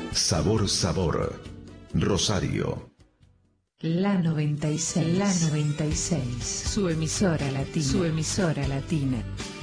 Sabor, sabor. Rosario. La 96. Su emisora latina.